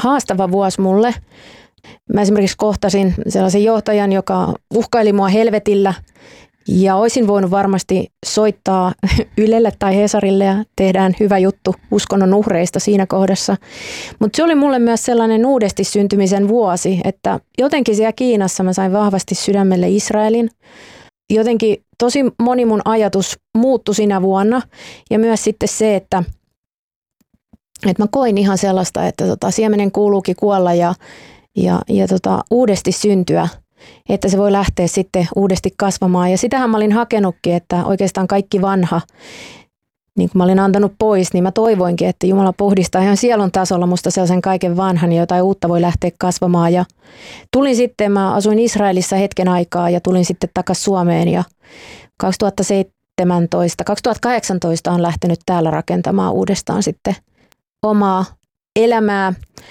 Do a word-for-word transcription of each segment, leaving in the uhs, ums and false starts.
haastava vuosi mulle. Mä esimerkiksi kohtasin sellaisen johtajan, joka uhkaili mua helvetillä ja olisin voinut varmasti soittaa Ylelle tai Hesarille ja tehdään hyvä juttu uskonnon uhreista siinä kohdassa. Mutta se oli mulle myös sellainen uudesti syntymisen vuosi, että jotenkin siellä Kiinassa mä sain vahvasti sydämelle Israelin. Jotenkin tosi moni mun ajatus muuttui sinä vuonna ja myös sitten se, että, että mä koin ihan sellaista, että tota, siemenen kuuluukin kuolla ja, ja, ja tota, uudesti syntyä, että se voi lähteä sitten uudesti kasvamaan. Ja sitähän mä olin hakenutkin, että oikeastaan kaikki vanha, niin kun mä olin antanut pois, niin mä toivoinkin, että Jumala puhdistaa ihan sielun tasolla musta sellaisen kaiken vanhan ja jotain uutta voi lähteä kasvamaan. Ja tulin sitten, mä asuin Israelissa hetken aikaa ja tulin sitten takaisin Suomeen ja kaksituhattaseitsemäntoista kaksituhattakahdeksantoista on lähtenyt täällä rakentamaan uudestaan sitten omaa elämää.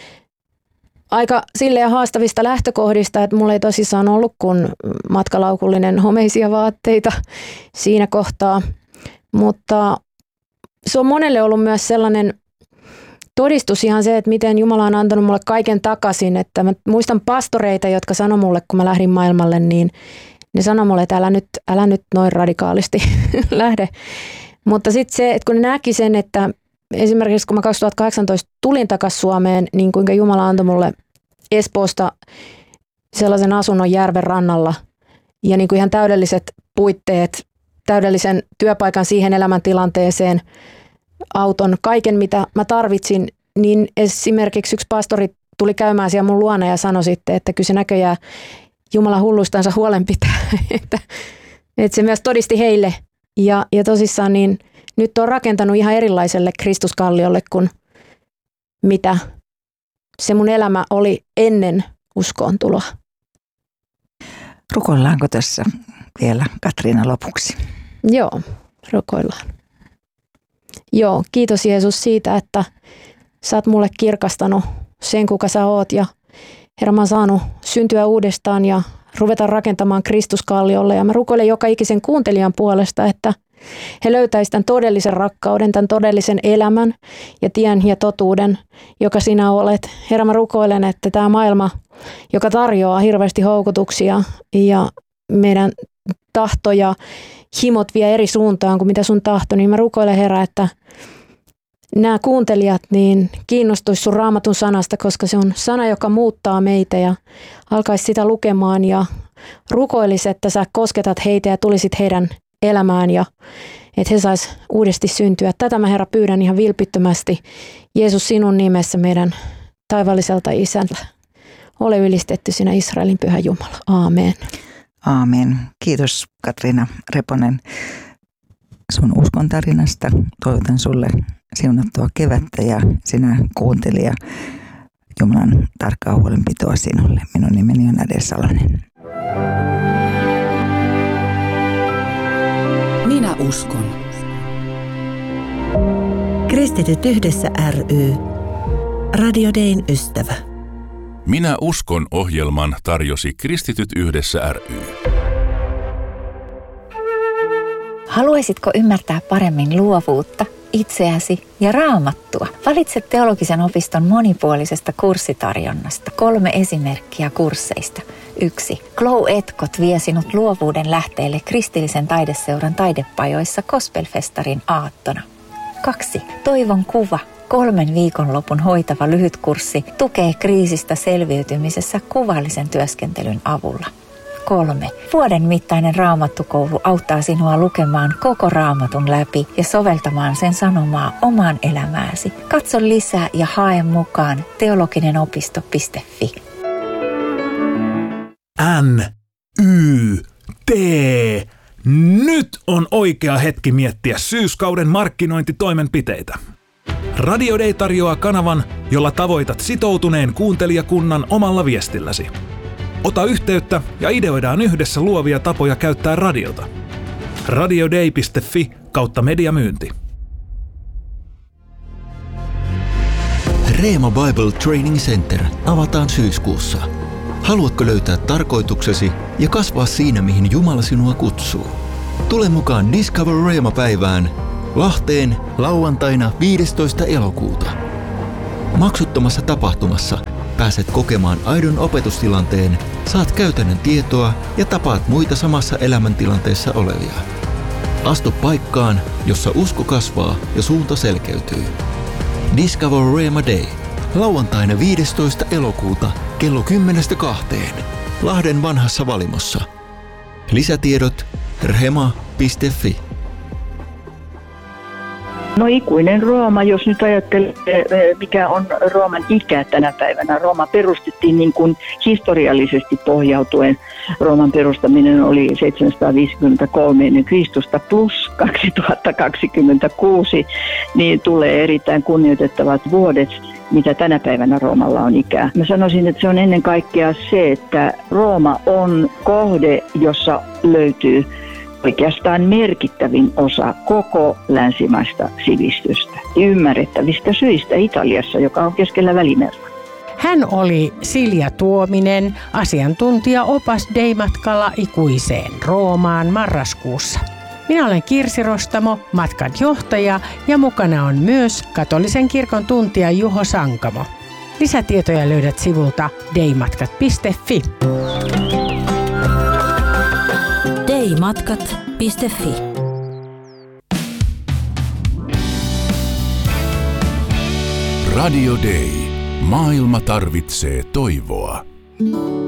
Aika silleen haastavista lähtökohdista, että mulla ei tosissaan ollut kuin matkalaukullinen homeisia vaatteita siinä kohtaa, mutta se on monelle ollut myös sellainen todistus ihan se, että miten Jumala on antanut mulle kaiken takaisin, että mä muistan pastoreita, jotka sanoi mulle, kun mä lähdin maailmalle, niin ne sanoi mulle, että älä nyt, älä nyt noin radikaalisti lähde, mutta sitten se, että kun ne näki sen, että esimerkiksi kun mä kaksituhattakahdeksantoista tulin takaisin Suomeen, niin kuinka Jumala antoi mulle Espoosta sellaisen asunnon järven rannalla ja niin kuin ihan täydelliset puitteet, täydellisen työpaikan siihen elämäntilanteeseen, auton, kaiken mitä mä tarvitsin, niin esimerkiksi yksi pastori tuli käymään siellä mun luona ja sanoi sitten, että kyllä se näköjään Jumala hulluistansa huolen pitää, että, että se myös todisti heille ja, ja tosissaan niin nyt on rakentanut ihan erilaiselle Kristuskalliolle kuin mitä se mun elämä oli ennen uskoon tuloa. Rukoillaanko tässä vielä Katriina lopuksi? Joo, rukoillaan. Joo, kiitos Jeesus siitä, että sä oot mulle kirkastanut sen, kuka sä oot. Ja Herra, mä oon saanut syntyä uudestaan ja ruveta rakentamaan Kristuskalliolle. Ja mä rukoilen joka ikisen kuuntelijan puolesta, että he löytäisivät tämän todellisen rakkauden, tämän todellisen elämän ja tien ja totuuden, joka sinä olet. Herra, mä rukoilen, että tämä maailma, joka tarjoaa hirveästi houkutuksia ja meidän tahto ja himot vie eri suuntaan kuin mitä sun tahto, niin mä rukoilen, Herra, että nämä kuuntelijat niin kiinnostuisi sun Raamatun sanasta, koska se on sana, joka muuttaa meitä ja alkaisi sitä lukemaan ja rukoilisi, että sä kosketat heitä ja tulisit heidän elämään ja että he sais uudesti syntyä. Tätä mä, Herra, pyydän ihan vilpittömästi. Jeesus, sinun nimessä meidän taivaalliselta isältä. Ole ylistetty sinä Israelin pyhä Jumala. Aamen. Aamen. Kiitos Katriina Reponen sun uskon tarinasta. Toivotan sulle siunattua kevättä ja sinä kuuntelija Jumalan tarkkaa huolenpitoa sinulle. Minun nimeni on Ade Salonen. Minä uskon. Kristityt yhdessä ry. Radio Dayn ystävä. Minä uskon -ohjelman tarjosi Kristityt yhdessä ry. Haluaisitko ymmärtää paremmin luovuutta, itseäsi ja Raamattua? Valitse Teologisen opiston monipuolisesta kurssitarjonnasta kolme esimerkkiä kursseista. Yksi. Glow Etkot vie sinut luovuuden lähteelle kristillisen taideseuran taidepajoissa Gospelfestarin aattona. Kaksi. Toivon kuva. Kolmen viikonlopun hoitava lyhytkurssi tukee kriisistä selviytymisessä kuvallisen työskentelyn avulla. Kolme. Vuoden mittainen raamattukoulu auttaa sinua lukemaan koko Raamatun läpi ja soveltamaan sen sanomaa omaan elämääsi. Katso lisää ja hae mukaan teologinen-opisto piste fi. N, Y, T. Nyt on oikea hetki miettiä syyskauden markkinointitoimenpiteitä. Radio Day tarjoaa kanavan, jolla tavoitat sitoutuneen kuuntelijakunnan omalla viestilläsi. Ota yhteyttä ja ideoidaan yhdessä luovia tapoja käyttää radiota. radioday piste fi kautta mediamyynti. Reema Bible Training Center avataan syyskuussa. Haluatko löytää tarkoituksesi ja kasvaa siinä, mihin Jumala sinua kutsuu? Tule mukaan Discover Reema-päivään Lahteen lauantaina viidestoista elokuuta. Maksuttomassa tapahtumassa pääset kokemaan aidon opetustilanteen, saat käytännön tietoa ja tapaat muita samassa elämäntilanteessa olevia. Astu paikkaan, jossa usko kasvaa ja suunta selkeytyy. Discover Rhema Day. Lauantaina viidestoista elokuuta kello kymmenestä kahteen. Lahden vanhassa Valimossa. Lisätiedot rhema piste fi. No ikuinen Rooma, jos nyt ajattelee, mikä on Rooman ikä tänä päivänä. Rooma perustettiin niin kuin historiallisesti pohjautuen. Rooman perustaminen oli seitsemänsataaviisikymmentäkolme ennen Kristusta plus kaksituhattakaksikymmentäkuusi, niin tulee erittäin kunnioitettavat vuodet, mitä tänä päivänä Roomalla on ikää. Mä sanoisin, että se on ennen kaikkea se, että Rooma on kohde, jossa löytyy oikeastaan merkittävin osa koko länsimaista sivistystä. Ymmärrettävistä syistä Italiassa, joka on keskellä Välimerta. Hän oli Silja Tuominen, asiantuntija opas Dei-matkalla ikuiseen Roomaan marraskuussa. Minä olen Kirsi Rostamo, matkan johtaja, ja mukana on myös katolisen kirkon tuntija Juho Sankamo. Lisätietoja löydät sivulta deimatkat piste fi. deimatkat piste fi. Radio Day. Maailma tarvitsee toivoa.